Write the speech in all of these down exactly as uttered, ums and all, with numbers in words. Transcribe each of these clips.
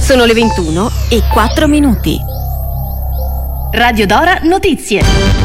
Sono le ventuno e quattro minuti. Radio Dora Notizie.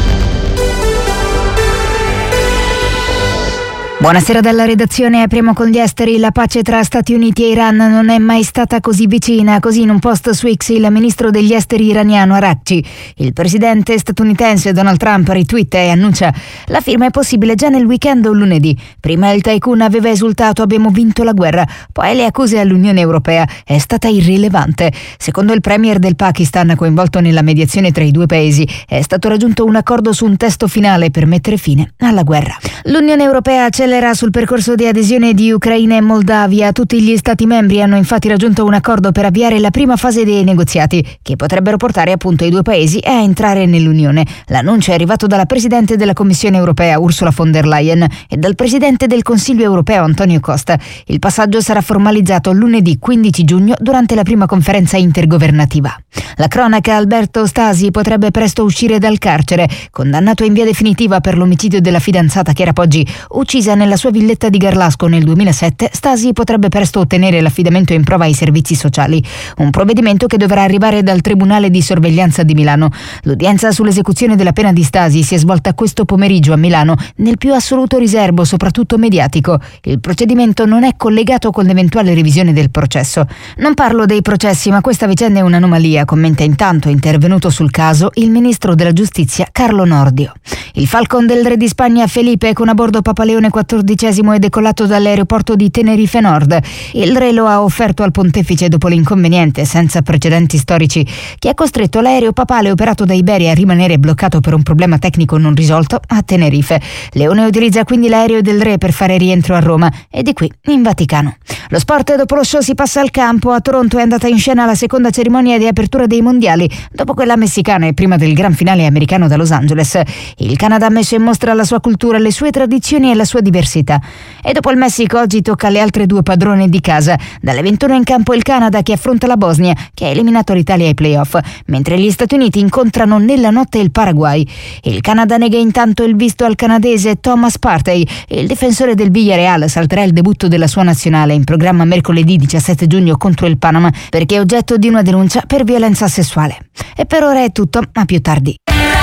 Buonasera dalla redazione, apriamo con gli esteri. La pace tra Stati Uniti e Iran non è mai stata così vicina, così in un post su X il ministro degli esteri iraniano Araghchi. Il presidente statunitense Donald Trump ritwitta e annuncia: la firma è possibile già nel weekend o lunedì. Prima il tycoon aveva esultato: abbiamo vinto la guerra. Poi le accuse all'Unione Europea: è stata irrilevante. Secondo il premier del Pakistan, coinvolto nella mediazione tra i due paesi, è stato raggiunto un accordo su un testo finale per mettere fine alla guerra. L'Unione Europea accelera sul percorso di adesione di Ucraina e Moldavia. Tutti gli Stati membri hanno infatti raggiunto un accordo per avviare la prima fase dei negoziati, che potrebbero portare appunto i due paesi a entrare nell'Unione. L'annuncio è arrivato dalla Presidente della Commissione Europea Ursula von der Leyen e dal Presidente del Consiglio Europeo Antonio Costa. Il passaggio sarà formalizzato lunedì quindici giugno durante la prima conferenza intergovernativa. La cronaca: Alberto Stasi potrebbe presto uscire dal carcere. Condannato in via definitiva per l'omicidio della fidanzata Chiara Poggi, uccisa nella sua villetta di Garlasco nel duemilasette, Stasi potrebbe presto ottenere l'affidamento in prova ai servizi sociali, un provvedimento che dovrà arrivare dal Tribunale di Sorveglianza di Milano. L'udienza sull'esecuzione della pena di Stasi si è svolta questo pomeriggio a Milano, nel più assoluto riservo, soprattutto mediatico. Il procedimento non è collegato con l'eventuale revisione del processo. Non parlo dei processi, ma questa vicenda è un'anomalia, commenta intanto, intervenuto sul caso, il ministro della Giustizia Carlo Nordio. Il Falcon del re di Spagna Felipe, con a bordo Papa Leone quattordicesimo, è decollato dall'aeroporto di Tenerife Nord. Il re lo ha offerto al pontefice dopo l'inconveniente, senza precedenti storici, che ha costretto l'aereo papale operato da Iberia a rimanere bloccato per un problema tecnico non risolto a Tenerife. Leone utilizza quindi l'aereo del re per fare rientro a Roma e di qui in Vaticano. Lo sport: dopo lo show si passa al campo. A Toronto è andata in scena la seconda cerimonia di apertura dei mondiali, dopo quella messicana e prima del gran finale americano da Los Angeles. Il Canada ha messo in mostra la sua cultura, le sue tradizioni e la sua diversità. E dopo il Messico oggi tocca alle altre due padrone di casa. Dalle ventuno in campo il Canada, che affronta la Bosnia, che ha eliminato l'Italia ai playoff, mentre gli Stati Uniti incontrano nella notte il Paraguay. Il Canada nega intanto il visto al canadese Thomas Partey. Il difensore del Villarreal salterà il debutto della sua nazionale in programma mercoledì diciassette giugno contro il Panama, perché è oggetto di una denuncia per violenza sessuale. E per ora è tutto, a più tardi.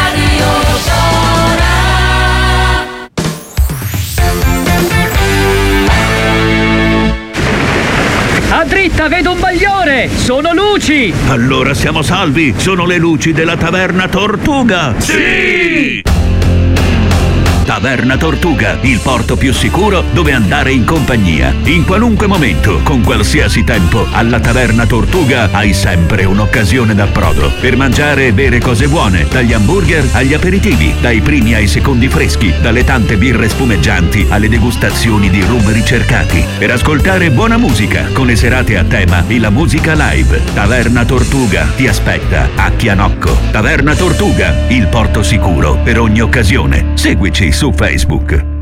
A dritta vedo un bagliore! Sono luci! Allora siamo salvi! Sono le luci della Taverna Tortuga! Sì! Taverna Tortuga, il porto più sicuro dove andare in compagnia. In qualunque momento, con qualsiasi tempo, alla Taverna Tortuga hai sempre un'occasione d'approdo per mangiare e bere cose buone, dagli hamburger agli aperitivi, dai primi ai secondi freschi, dalle tante birre spumeggianti alle degustazioni di rum ricercati, per ascoltare buona musica con le serate a tema e la musica live. Taverna Tortuga ti aspetta a Chianocco. Taverna Tortuga, il porto sicuro per ogni occasione. Seguici su Facebook.